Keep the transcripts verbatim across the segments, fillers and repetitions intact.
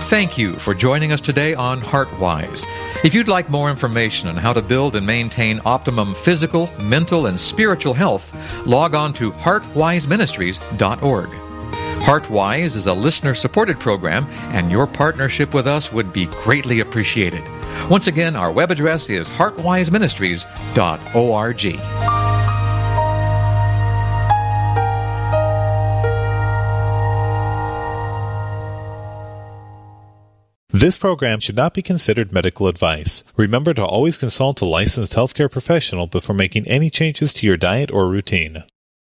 Thank you for joining us today on HeartWise. If you'd like more information on how to build and maintain optimum physical, mental, and spiritual health, log on to heart wise ministries dot org. HeartWise is a listener-supported program, and your partnership with us would be greatly appreciated. Once again, our web address is heart wise ministries dot org. This program should not be considered medical advice. Remember to always consult a licensed healthcare professional before making any changes to your diet or routine.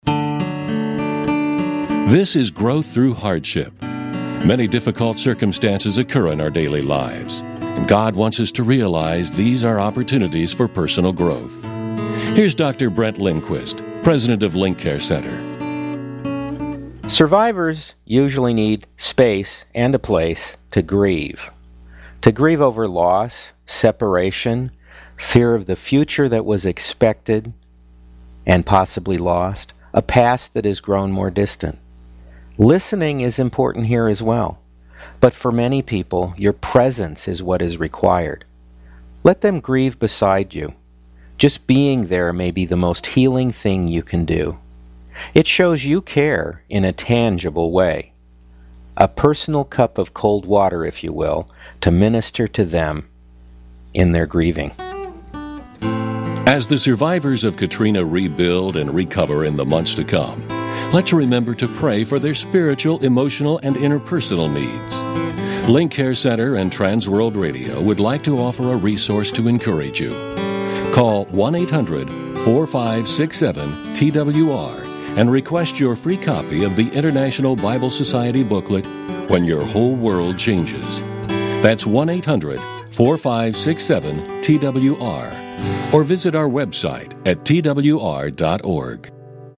This is Growth Through Hardship. Many difficult circumstances occur in our daily lives, and God wants us to realize these are opportunities for personal growth. Here's Doctor Brent Lindquist, president of Link Care Center. Survivors usually need space and a place to grieve. To grieve over loss, separation, fear of the future that was expected and possibly lost, a past that has grown more distant. Listening is important here as well, but for many people, your presence is what is required. Let them grieve beside you. Just being there may be the most healing thing you can do. It shows you care in a tangible way. A personal cup of cold water, if you will, to minister to them in their grieving. As the survivors of Katrina rebuild and recover in the months to come, let's remember to pray for their spiritual, emotional, and interpersonal needs. Link Care Center and Trans World Radio would like to offer a resource to encourage you. Call one eight hundred four five six seven T W R and request your free copy of the International Bible Society booklet, When Your Whole World Changes. That's one eight hundred four five six seven T W R. Or visit our website at T W R dot org.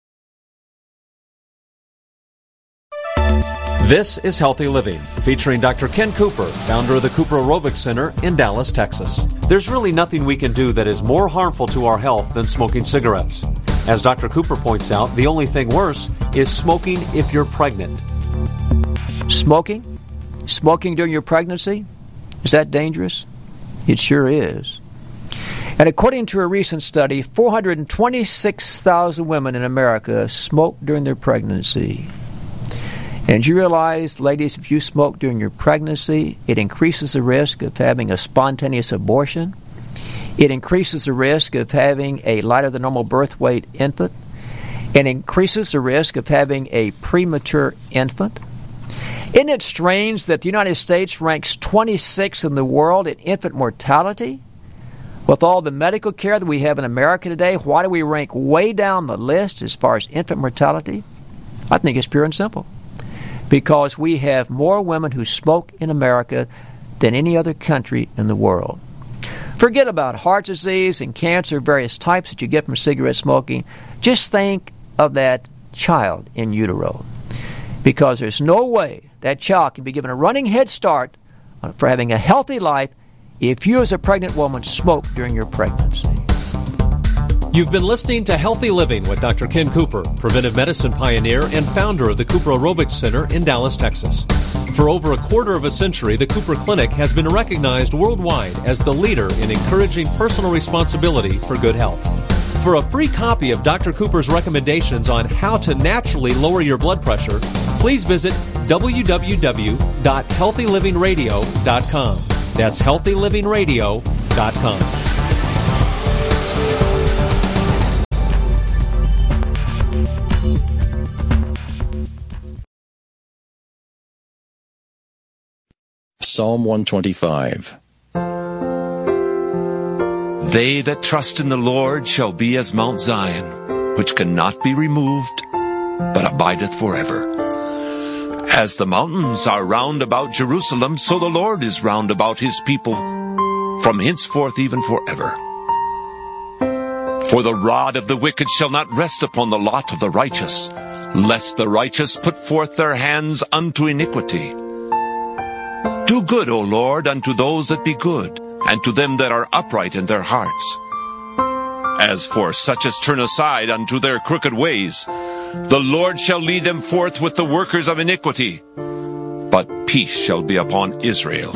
This is Healthy Living, featuring Doctor Ken Cooper, founder of the Cooper Aerobics Center in Dallas, Texas. There's really nothing we can do that is more harmful to our health than smoking cigarettes. As Doctor Cooper points out, the only thing worse is smoking if you're pregnant. Smoking? Smoking during your pregnancy? Is that dangerous? It sure is. And according to a recent study, four hundred twenty-six thousand women in America smoked during their pregnancy. And you realize, ladies, if you smoke during your pregnancy, it increases the risk of having a spontaneous abortion. It increases the risk of having a lighter than normal birth weight infant. It increases the risk of having a premature infant. Isn't it strange that the United States ranks twenty-sixth in the world in infant mortality? With all the medical care that we have in America today, why do we rank way down the list as far as infant mortality? I think it's pure and simple. Because we have more women who smoke in America than any other country in the world. Forget about heart disease and cancer, various types that you get from cigarette smoking. Just think of that child in utero. Because there's no way that child can be given a running head start for having a healthy life if you as a pregnant woman smoke during your pregnancy. You've been listening to Healthy Living with Doctor Ken Cooper, preventive medicine pioneer and founder of the Cooper Aerobics Center in Dallas, Texas. For over a quarter of a century, the Cooper Clinic has been recognized worldwide as the leader in encouraging personal responsibility for good health. For a free copy of Doctor Cooper's recommendations on how to naturally lower your blood pressure, please visit w w w dot healthy living radio dot com. That's healthy living radio dot com. Psalm one twenty-five. They that trust in the Lord shall be as Mount Zion, which cannot be removed, but abideth forever. As the mountains are round about Jerusalem, so the Lord is round about his people, from henceforth even forever. For the rod of the wicked shall not rest upon the lot of the righteous, lest the righteous put forth their hands unto iniquity. Do good, O Lord, unto those that be good, and to them that are upright in their hearts. As for such as turn aside unto their crooked ways, the Lord shall lead them forth with the workers of iniquity. but peace shall be upon Israel.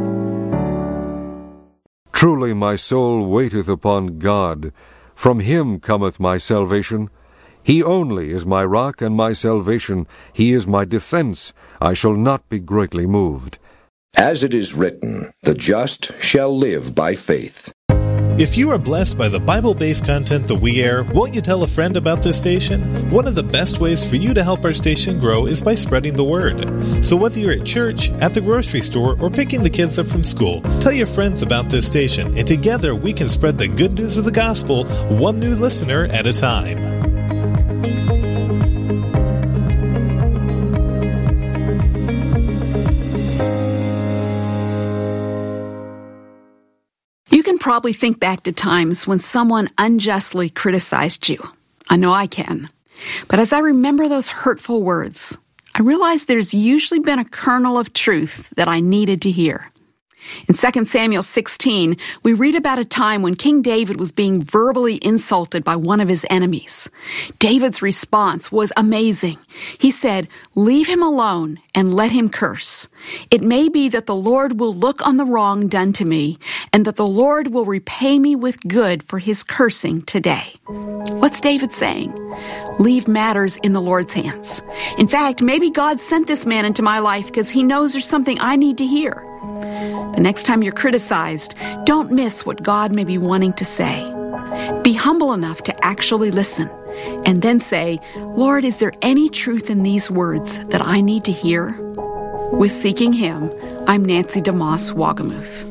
Truly my soul waiteth upon God. From him cometh my salvation. He only is my rock and my salvation. He is my defense. I shall not be greatly moved. As it is written, the just shall live by faith. If you are blessed by the Bible-based content that we air, won't you tell a friend about this station? One of the best ways for you to help our station grow is by spreading the word. So whether you're at church, at the grocery store, or picking the kids up from school, tell your friends about this station, and together we can spread the good news of the gospel one new listener at a time. Probably think back to times when someone unjustly criticized you. I know I can. But as I remember those hurtful words, I realize there's usually been a kernel of truth that I needed to hear. In Second Samuel sixteen, we read about a time when King David was being verbally insulted by one of his enemies. David's response was amazing. He said, "Leave him alone and let him curse. It may be that the Lord will look on the wrong done to me, and that the Lord will repay me with good for his cursing today." What's David saying? Leave matters in the Lord's hands. In fact, maybe God sent this man into my life because he knows there's something I need to hear. The next time you're criticized, don't miss what God may be wanting to say. Be humble enough to actually listen, and then say, "Lord, is there any truth in these words that I need to hear?" With Seeking Him, I'm Nancy DeMoss Wagamuth.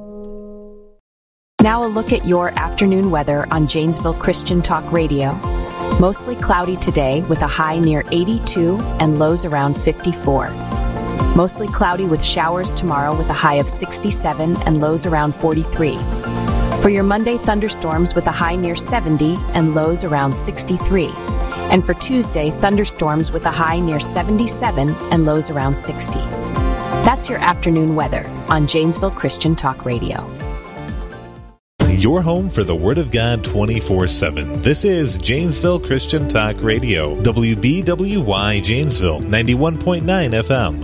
Now a look at your afternoon weather on Janesville Christian Talk Radio. Mostly cloudy today with a high near eighty-two and lows around fifty-four. Mostly cloudy with showers tomorrow with a high of sixty-seven and lows around forty-three. For your Monday, thunderstorms with a high near seventy and lows around sixty-three. And for Tuesday, thunderstorms with a high near seventy-seven and lows around sixty. That's your afternoon weather on Janesville Christian Talk Radio. Your home for the Word of God twenty-four seven. This is Janesville Christian Talk Radio. W B W Y Janesville, ninety-one point nine F M.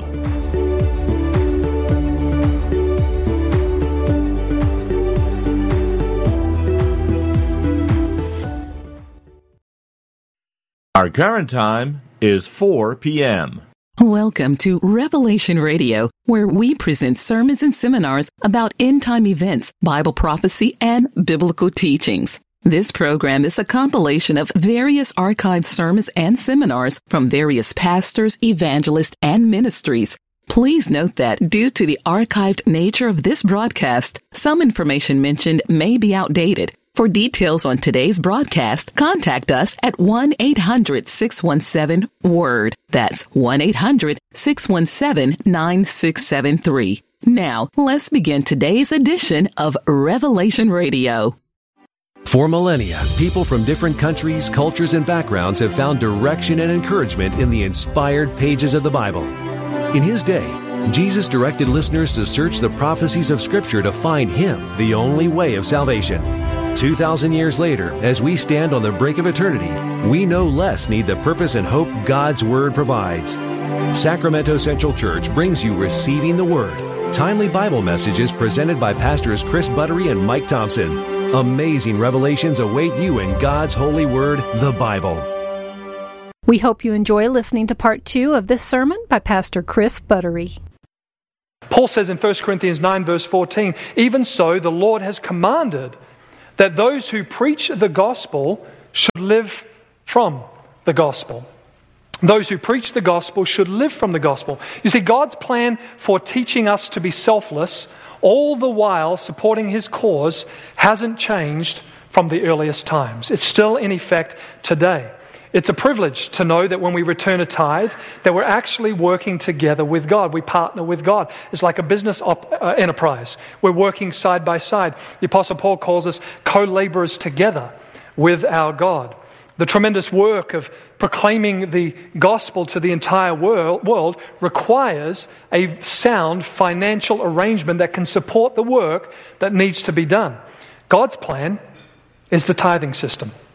Our current time is four p.m. Welcome to Revelation Radio, where we present sermons and seminars about end-time events, Bible prophecy, and biblical teachings. This program is a compilation of various archived sermons and seminars from various pastors, evangelists, and ministries. Please note that due to the archived nature of this broadcast, some information mentioned may be outdated. For details on today's broadcast, contact us at one eight hundred six one seven WORD. That's one eight hundred six one seven nine six seven three. Now, let's begin today's edition of Revelation Radio. For millennia, people from different countries, cultures, and backgrounds have found direction and encouragement in the inspired pages of the Bible. In his day, Jesus directed listeners to search the prophecies of Scripture to find Him, the only way of salvation. Two thousand years later, as we stand on the brink of eternity, we no less need the purpose and hope God's Word provides. Sacramento Central Church brings you Receiving the Word, timely Bible messages presented by Pastors Chris Buttery and Mike Thompson. Amazing revelations await you in God's holy Word, the Bible. We hope you enjoy listening to part two of this sermon by Pastor Chris Buttery. Paul says in First Corinthians nine verse fourteen, "Even so the Lord has commanded that those who preach the gospel should live from the gospel." Those who preach the gospel should live from the gospel. You see, God's plan for teaching us to be selfless, all the while supporting His cause, hasn't changed from the earliest times. It's still in effect today. It's a privilege to know that when we return a tithe, that we're actually working together with God. We partner with God. It's like a business op- uh, enterprise. We're working side by side. The Apostle Paul calls us co-laborers together with our God. The tremendous work of proclaiming the gospel to the entire world, world requires a sound financial arrangement that can support the work that needs to be done. God's plan is the tithing system.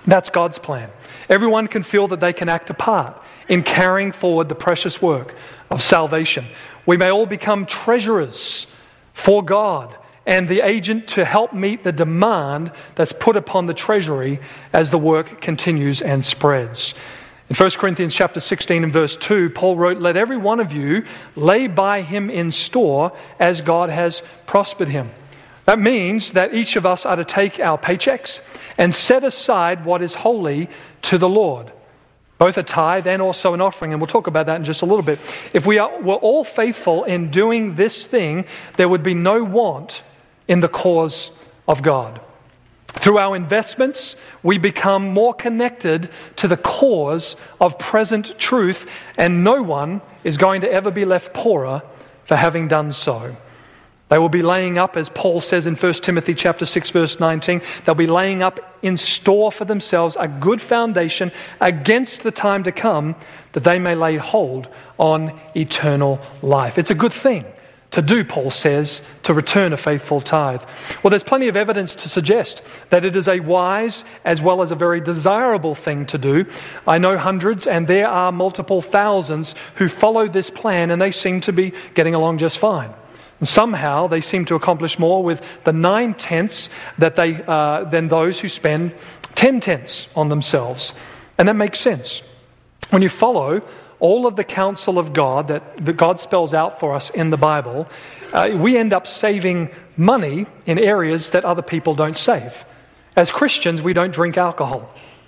That's God's plan. Everyone can feel that they can act a part in carrying forward the precious work of salvation. We may all become treasurers for God and the agent to help meet the demand that's put upon the treasury as the work continues and spreads. In First Corinthians chapter sixteen and verse two, Paul wrote, "Let every one of you lay by him in store as God has prospered him." That means that each of us are to take our paychecks and set aside what is holy to the Lord, both a tithe and also an offering, and we'll talk about that in just a little bit. If we are, were all faithful in doing this thing, there would be no want in the cause of God. Through our investments, we become more connected to the cause of present truth, and no one is going to ever be left poorer for having done so. They will be laying up, as Paul says in First Timothy chapter six, verse nineteen, they'll be laying up in store for themselves a good foundation against the time to come, that they may lay hold on eternal life. It's a good thing to do, Paul says, to return a faithful tithe. Well, there's plenty of evidence to suggest that it is a wise as well as a very desirable thing to do. I know hundreds, and there are multiple thousands who follow this plan, and they seem to be getting along just fine. And somehow they seem to accomplish more with the nine tenths that they uh, than those who spend ten tenths on themselves. And that makes sense. When you follow all of the counsel of God that, that God spells out for us in the Bible, uh, we end up saving money in areas that other people don't save. As Christians, we don't drink alcohol.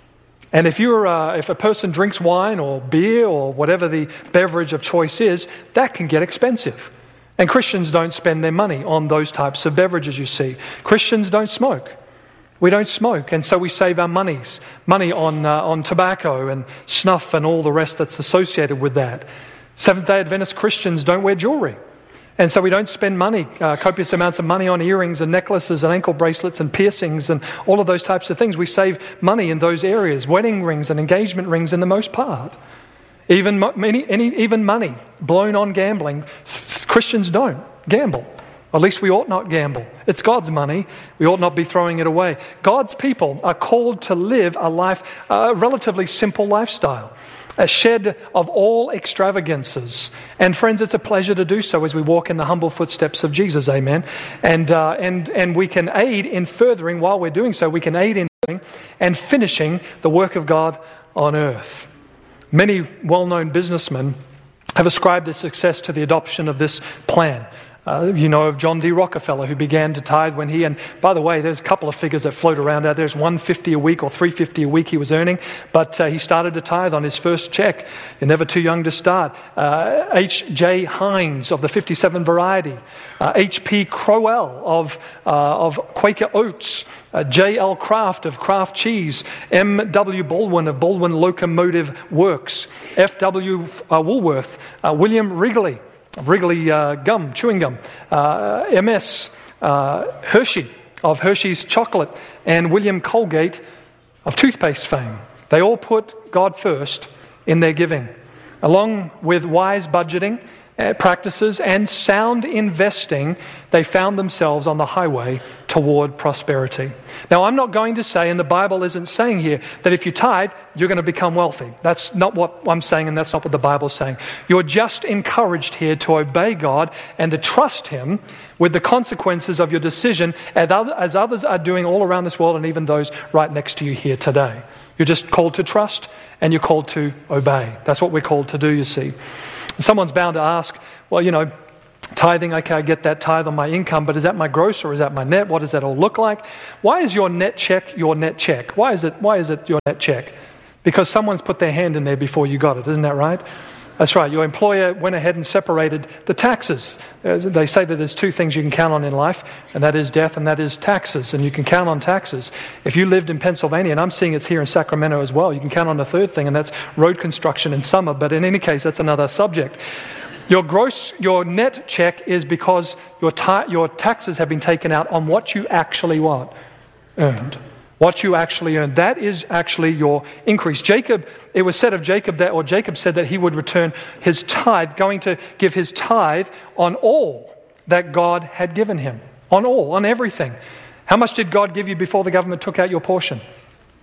And if you're uh, if a person drinks wine or beer or whatever the beverage of choice is, that can get expensive. And Christians don't spend their money on those types of beverages, you see. Christians don't smoke. We don't smoke, and so we save our monies, money on uh, on tobacco and snuff and all the rest that's associated with that. Seventh-day Adventist Christians don't wear jewelry, and so we don't spend money, uh, copious amounts of money on earrings and necklaces and ankle bracelets and piercings and all of those types of things. We save money in those areas, wedding rings and engagement rings in the most part. Even many, any, even money blown on gambling, Christians don't gamble. At least we ought not gamble. It's God's money. We ought not be throwing it away. God's people are called to live a life, a relatively simple lifestyle, a shed of all extravagances. And friends, it's a pleasure to do so as we walk in the humble footsteps of Jesus. Amen. And uh, and and we can aid in furthering, while we're doing so, we can aid in and finishing the work of God on earth. Many well-known businessmen have ascribed their success to the adoption of this plan. Uh, you know of John D. Rockefeller, who began to tithe when he, and by the way, there's a couple of figures that float around out there. There's one hundred fifty dollars a week or three hundred fifty dollars a week he was earning, but uh, he started to tithe on his first check. You're never too young to start. Uh, H J Hines of the fifty-seven variety, uh, H P Crowell of, uh, of Quaker Oats, uh, J L Kraft of Kraft Cheese, M W Baldwin of Baldwin Locomotive Works, F W Uh, Woolworth, uh, William Wrigley, Wrigley uh, gum, chewing gum, uh, M S uh, Hershey of Hershey's chocolate, and William Colgate of toothpaste fame. They all put God first in their giving, along with wise budgeting uh, practices and sound investing. They found themselves on the highway toward prosperity. Now, I'm not going to say, and the Bible isn't saying here, that if you tithe, you're going to become wealthy. That's not what I'm saying, and that's not what the Bible's saying. You're just encouraged here to obey God and to trust Him with the consequences of your decision, as others are doing all around this world, and even those right next to you here today. You're just called to trust, and you're called to obey. That's what we're called to do, you see. Someone's bound to ask, well, you know, tithing, okay, I get that tithe on my income, but is that my gross or is that my net? What does that all look like? Why is your net check your net check? Why is it, why is it your net check? Because someone's put their hand in there before you got it, isn't that right? That's right. Your employer went ahead and separated the taxes. Uh, they say that there's two things you can count on in life, and that is death and that is taxes, and you can count on taxes. If you lived in Pennsylvania, and I'm seeing it's here in Sacramento as well, you can count on the third thing, and that's road construction in summer, but in any case, that's another subject. Your gross, your net check is because your ta- your taxes have been taken out on what you actually what? Earned. What you actually earned. That is actually your increase. Jacob, it was said of Jacob that, or Jacob said that he would return his tithe, going to give his tithe on all that God had given him. On all, on everything. How much did God give you before the government took out your portion?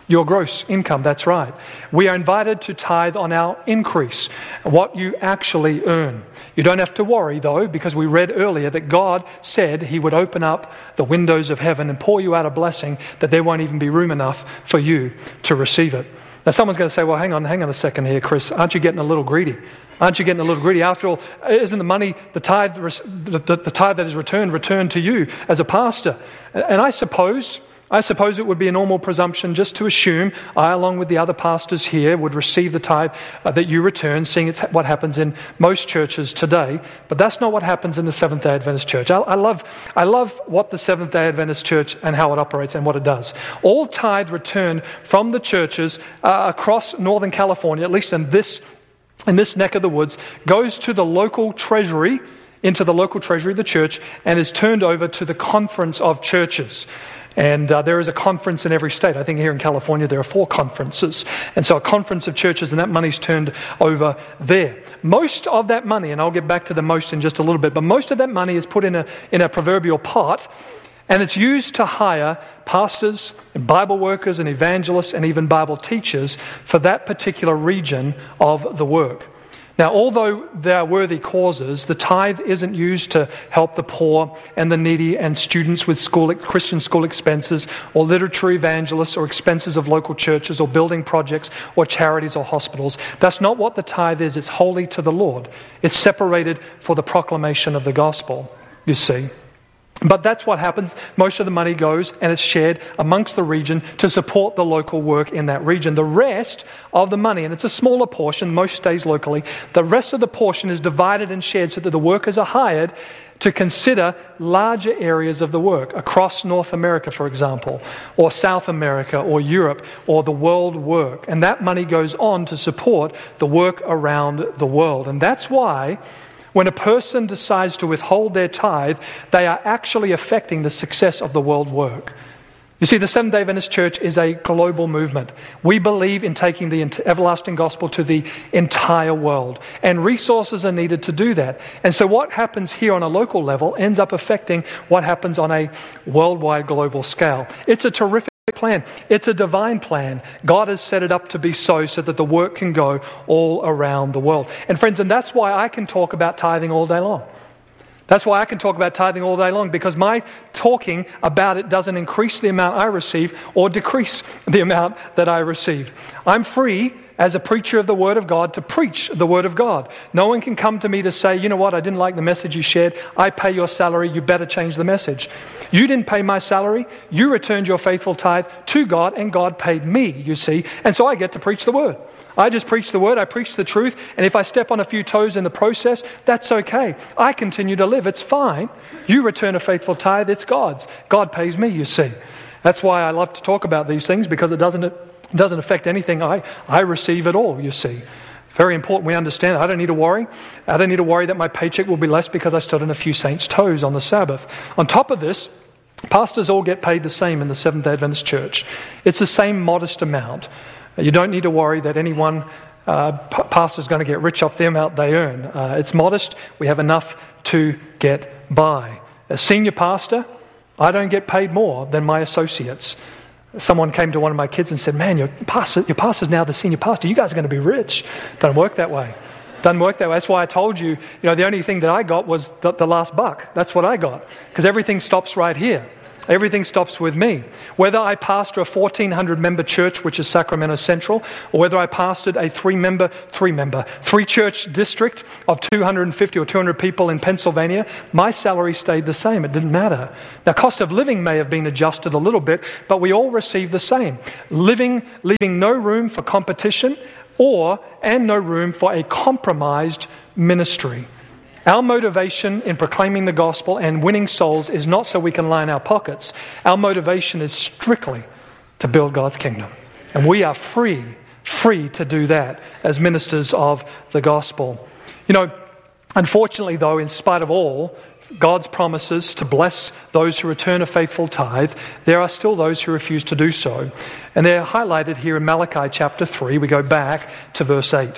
Your gross income, that's right. We are invited to tithe on our increase, what you actually earn. You don't have to worry, though, because we read earlier that God said He would open up the windows of heaven and pour you out a blessing that there won't even be room enough for you to receive it. Now, someone's going to say, well, hang on, hang on a second here, Chris. Aren't you getting a little greedy? Aren't you getting a little greedy? After all, isn't the money, the tithe, the, the, the tithe that is returned, returned to you as a pastor? And I suppose... I suppose it would be a normal presumption just to assume I, along with the other pastors here, would receive the tithe uh, that you return, seeing it's what happens in most churches today. But that's not what happens in the Seventh-day Adventist Church. I, I love I love what the Seventh-day Adventist Church and how it operates and what it does. All tithe returned from the churches uh, across Northern California, at least in this, in this neck of the woods, goes to the local treasury, into the local treasury of the church, and is turned over to the Conference of Churches. And uh, there is a conference in every state. I think here in California there are four conferences. And so a conference of churches, and that money's turned over there. Most of that money, and I'll get back to the most in just a little bit, but most of that money is put in a in a proverbial pot, and it's used to hire pastors and Bible workers and evangelists and even Bible teachers for that particular region of the work. Now, although they are worthy causes, the tithe isn't used to help the poor and the needy and students with school, Christian school expenses, or literature evangelists, or expenses of local churches, or building projects, or charities, or hospitals. That's not what the tithe is. It's holy to the Lord. It's separated for the proclamation of the gospel, you see. But that's what happens. Most of the money goes and it's shared amongst the region to support the local work in that region. The rest of the money, and it's a smaller portion, most stays locally, the rest of the portion is divided and shared so that the workers are hired to consider larger areas of the work across North America, for example, or South America, or Europe, or the world work. And that money goes on to support the work around the world. And that's why when a person decides to withhold their tithe, they are actually affecting the success of the world work. You see, the Seventh-day Adventist Church is a global movement. We believe in taking the everlasting gospel to the entire world, and resources are needed to do that. And so what happens here on a local level ends up affecting what happens on a worldwide global scale. It's a terrific plan. It's a divine plan. God has set it up to be so, so that the work can go all around the world. And friends, and that's why I can talk about tithing all day long. That's why I can talk about tithing all day long, because my talking about it doesn't increase the amount I receive or decrease the amount that I receive. I'm free as a preacher of the Word of God to preach the Word of God. No one can come to me to say, you know what, I didn't like the message you shared. I pay your salary. You better change the message. You didn't pay my salary. You returned your faithful tithe to God, and God paid me, you see. And so I get to preach the Word. I just preach the Word. I preach the truth. And if I step on a few toes in the process, that's okay. I continue to live. It's fine. You return a faithful tithe. It's God's. God pays me, you see. That's why I love to talk about these things, because it doesn't... It doesn't affect anything I, I receive at all, you see. Very important we understand. I don't need to worry. I don't need to worry that my paycheck will be less because I stood on a few saints' toes on the Sabbath. On top of this, pastors all get paid the same in the Seventh-day Adventist Church. It's the same modest amount. You don't need to worry that any one uh, p- pastor is going to get rich off the amount they earn. Uh, it's modest. We have enough to get by. As senior pastor, I don't get paid more than my associates. Someone came to one of my kids and said, man, your pastor, your pastor's now the senior pastor. You guys are going to be rich. Doesn't work that way. Doesn't work that way. That's why I told you, you know, the only thing that I got was the, the last buck. That's what I got. Because everything stops right here. Everything stops with me. Whether I pastor a fourteen hundred member church, which is Sacramento Central, or whether I pastored a three-member, three-member, three-church district of two hundred fifty or two hundred people in Pennsylvania, my salary stayed the same. It didn't matter. Now, cost of living may have been adjusted a little bit, but we all receive the same. Living, leaving no room for competition or, and no room for a compromised ministry. Our motivation in proclaiming the gospel and winning souls is not so we can line our pockets. Our motivation is strictly to build God's kingdom. And we are free, free to do that as ministers of the gospel. You know, unfortunately though, in spite of all God's promises to bless those who return a faithful tithe, there are still those who refuse to do so. And they're highlighted here in Malachi chapter three. We go back to verse eight.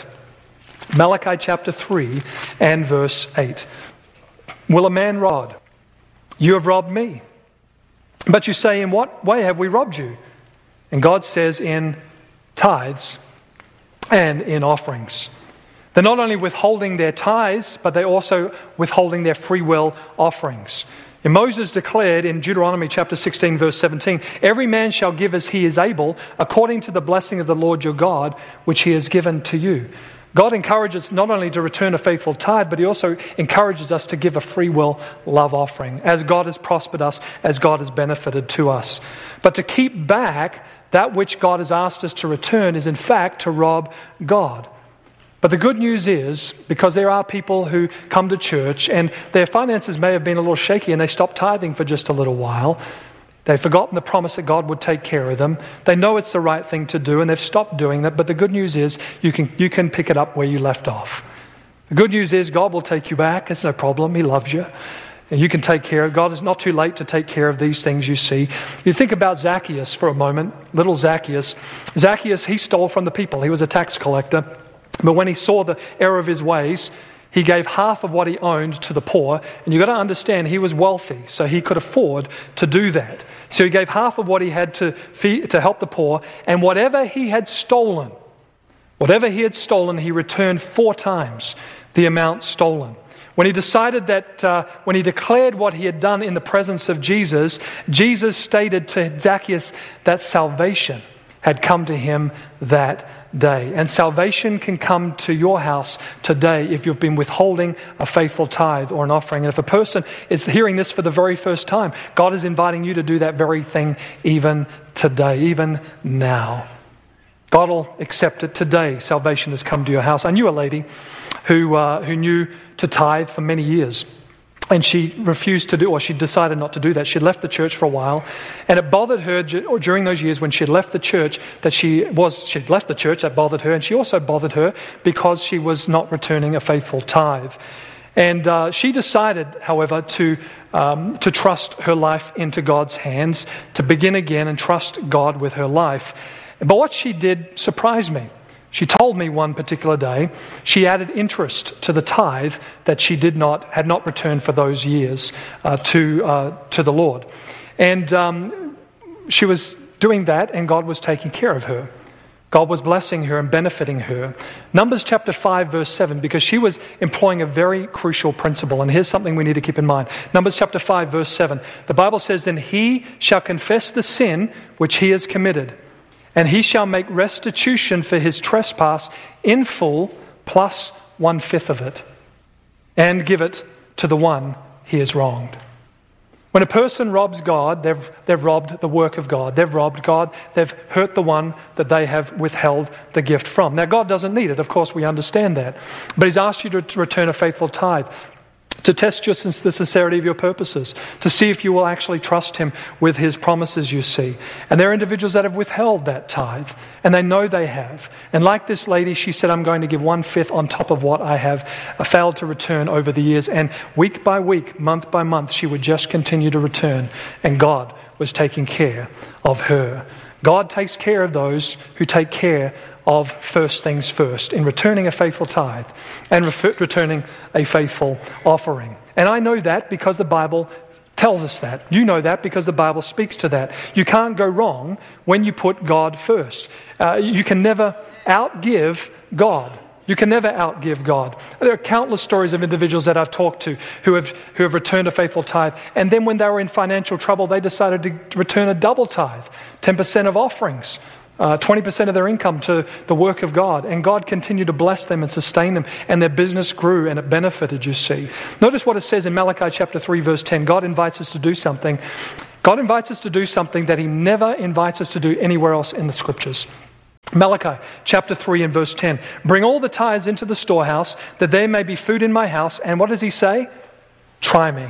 Malachi chapter three and verse eight. Will a man rob? You have robbed me. But you say, in what way have we robbed you? And God says in tithes and in offerings. They're not only withholding their tithes, but they're also withholding their free will offerings. And Moses declared in Deuteronomy chapter sixteen, verse seventeen, every man shall give as he is able, according to the blessing of the Lord your God, which he has given to you. God encourages not only to return a faithful tithe, but he also encourages us to give a free will love offering, as God has prospered us, as God has benefited to us. But to keep back that which God has asked us to return is in fact to rob God. But the good news is, because there are people who come to church and their finances may have been a little shaky and they stop tithing for just a little while, they've forgotten the promise that God would take care of them. They know it's the right thing to do and they've stopped doing that. But the good news is you can you can pick it up where you left off. The good news is God will take you back. It's no problem. He loves you. And you can take care of God. It's not too late to take care of these things you see. You think about Zacchaeus for a moment, little Zacchaeus. Zacchaeus, he stole from the people. He was a tax collector. But when he saw the error of his ways, he gave half of what he owned to the poor. And you've got to understand, he was wealthy, so he could afford to do that. So he gave half of what he had to feed, to help the poor. And whatever he had stolen, whatever he had stolen, he returned four times the amount stolen. When he decided that, uh, when he declared what he had done in the presence of Jesus, Jesus stated to Zacchaeus that salvation had come to him that day. And salvation can come to your house today if you've been withholding a faithful tithe or an offering. And if a person is hearing this for the very first time, God is inviting you to do that very thing even today, even now. God will accept it today. Salvation has come to your house. I knew a lady who uh, who knew to tithe for many years. And she refused to do, or she decided not to do that. She left the church for a while, and it bothered her during those years when she had left the church that she was she'd left the church. That bothered her, and she also bothered her because she was not returning a faithful tithe. And uh, she decided, however, to um, to trust her life into God's hands, to begin again and trust God with her life. But what she did surprised me. She told me one particular day she added interest to the tithe that she did not had not returned for those years uh, to uh, to the Lord, and um, she was doing that, and God was taking care of her. God was blessing her and benefiting her. Numbers chapter five, verse seven, because she was employing a very crucial principle, and here's something we need to keep in mind. Numbers chapter five, verse seven. The Bible says, "Then he shall confess the sin which he has committed, and he shall make restitution for his trespass in full, plus one-fifth of it, and give it to the one he has wronged." When a person robs God, they've, they've robbed the work of God. They've robbed God. They've hurt the one that they have withheld the gift from. Now, God doesn't need it. Of course, we understand that. But he's asked you to, to return a faithful tithe, to test just the sincerity of your purposes, to see if you will actually trust him with his promises, you see. And there are individuals that have withheld that tithe, and they know they have. And like this lady, she said, I'm going to give one-fifth on top of what I have failed to return over the years. And week by week, month by month, she would just continue to return, and God was taking care of her. God takes care of those who take care of first things first, in returning a faithful tithe and refer- returning a faithful offering. And I know that because the Bible tells us that. You know that because the Bible speaks to that. You can't go wrong when you put God first. Uh, you can never outgive God. You can never outgive God. There are countless stories of individuals that I've talked to who have who have returned a faithful tithe, and then when they were in financial trouble, they decided to return a double tithe, ten percent of offerings. Uh, twenty percent of their income to the work of God. And God continued to bless them and sustain them. And their business grew and it benefited, you see. Notice what it says in Malachi chapter three, verse ten. God invites us to do something. God invites us to do something that he never invites us to do anywhere else in the Scriptures. Malachi chapter three and verse ten. Bring all the tithes into the storehouse, that there may be food in my house. And what does he say? Try me.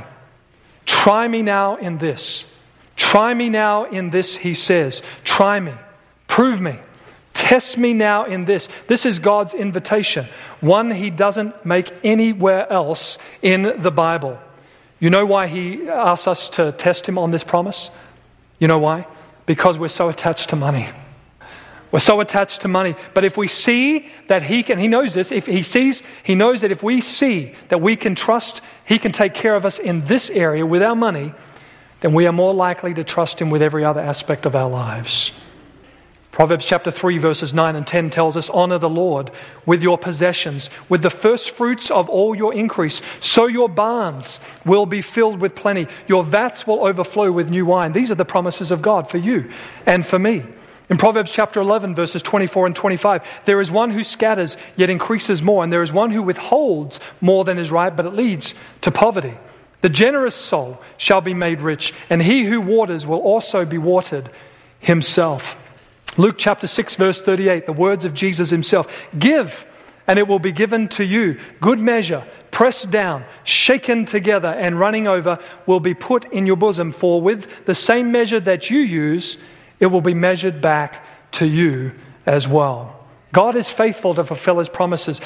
Try me now in this. Try me now in this, he says. Try me. Prove me. Test me now in this. This is God's invitation. One he doesn't make anywhere else in the Bible. You know why he asks us to test him on this promise? You know why? Because we're so attached to money. We're so attached to money. But if we see that he can, he knows this, if he sees, he knows that if we see that we can trust, he can take care of us in this area with our money, then we are more likely to trust him with every other aspect of our lives. Proverbs chapter three verses nine and ten tells us, honor the Lord with your possessions, with the first fruits of all your increase. So your barns will be filled with plenty. Your vats will overflow with new wine. These are the promises of God for you and for me. In Proverbs chapter eleven verses twenty-four and twenty-five, there is one who scatters yet increases more, and there is one who withholds more than is right, but it leads to poverty. The generous soul shall be made rich, and he who waters will also be watered himself. Luke chapter six verse thirty-eight, the words of Jesus himself. Give, and it will be given to you. Good measure, pressed down, shaken together, and running over will be put in your bosom. For with the same measure that you use, it will be measured back to you as well. God is faithful to fulfill his promises.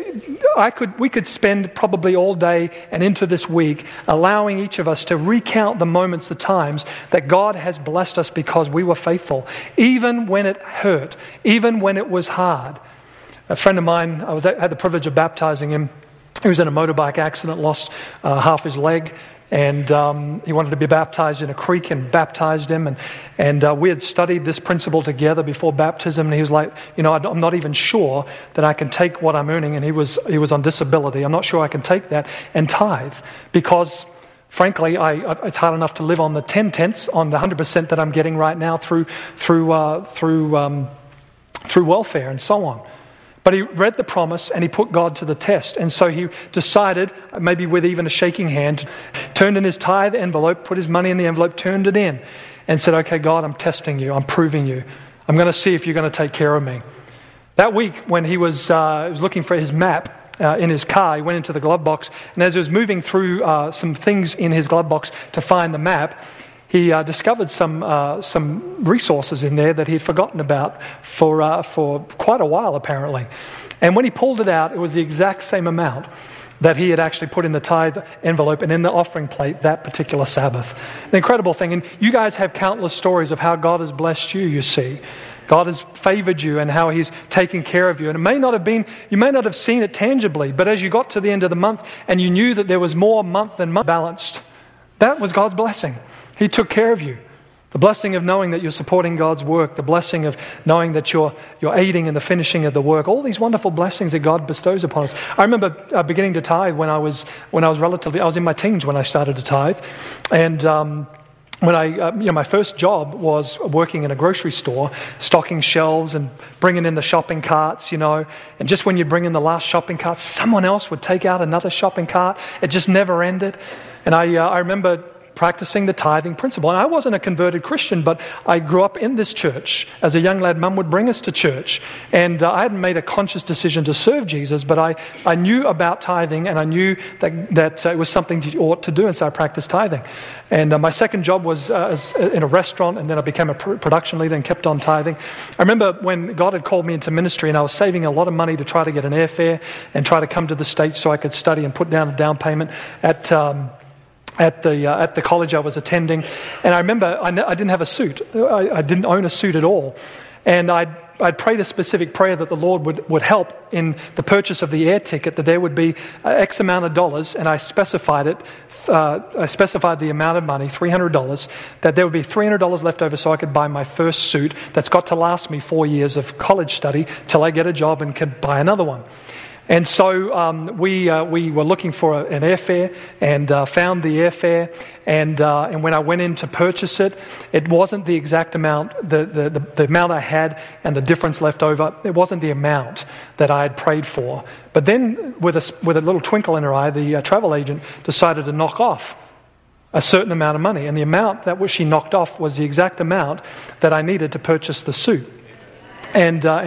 I could, we could spend probably all day and into this week allowing each of us to recount the moments, the times that God has blessed us because we were faithful, even when it hurt, even when it was hard. A friend of mine, I was had the privilege of baptizing him. He was in a motorbike accident, lost uh, half his leg. And um, he wanted to be baptized in a creek, and baptized him. And, and uh, we had studied this principle together before baptism. And he was like, you know, I'm not even sure that I can take what I'm earning. And he was he was on disability. I'm not sure I can take that and tithe. Because, frankly, I, I, it's hard enough to live on the ten tenths, on the one hundred percent that I'm getting right now through, through, uh, through, um, through welfare and so on. But he read the promise and he put God to the test. And so he decided, maybe with even a shaking hand, turned in his tithe envelope, put his money in the envelope, turned it in, and said, okay, God, I'm testing you. I'm proving you. I'm going to see if you're going to take care of me. That week, when he was, uh, he was looking for his map uh, in his car, he went into the glove box. And as he was moving through uh, some things in his glove box to find the map, he uh, discovered some uh, some resources in there that he'd forgotten about for uh, for quite a while, apparently. And when he pulled it out, it was the exact same amount that he had actually put in the tithe envelope and in the offering plate that particular Sabbath. An incredible thing. And you guys have countless stories of how God has blessed you, you see. God has favored you and how he's taken care of you. And it may not have been, you may not have seen it tangibly, but as you got to the end of the month and you knew that there was more month than month balanced, that was God's blessing. He took care of you. The blessing of knowing that you're supporting God's work, the blessing of knowing that you're you're aiding in the finishing of the work, all these wonderful blessings that God bestows upon us. I remember uh, beginning to tithe when I was when I was relatively, I was in my teens when I started to tithe, and um, when I, uh, you know, my first job was working in a grocery store, stocking shelves and bringing in the shopping carts, you know, and just when you bring in the last shopping cart, someone else would take out another shopping cart. It just never ended, and I uh, I remember practicing the tithing principle. And I wasn't a converted Christian, but I grew up in this church. As a young lad, Mum would bring us to church. And uh, I hadn't made a conscious decision to serve Jesus, but I, I knew about tithing, and I knew that, that uh, it was something you ought to do, and so I practiced tithing. And uh, my second job was uh, as, in a restaurant, and then I became a pr- production leader and kept on tithing. I remember when God had called me into ministry, and I was saving a lot of money to try to get an airfare and try to come to the States so I could study and put down a down payment at... Um, At the uh, at the college I was attending, and I remember I, n- I didn't have a suit. I, I didn't own a suit at all, and I'd I'd prayed a specific prayer that the Lord would, would help in the purchase of the air ticket. That there would be X amount of dollars, and I specified it. Uh, I specified the amount of money, three hundred dollars. That there would be three hundred dollars left over, so I could buy my first suit. That's got to last me four years of college study till I get a job and can buy another one. And so um, we uh, we were looking for a, an airfare, and uh, found the airfare. And uh, and when I went in to purchase it, it wasn't the exact amount, the, the, the, the amount I had and the difference left over. It wasn't the amount that I had prayed for. But then, with a, with a little twinkle in her eye, the uh, travel agent decided to knock off a certain amount of money. And the amount that she knocked off was the exact amount that I needed to purchase the suit. And uh,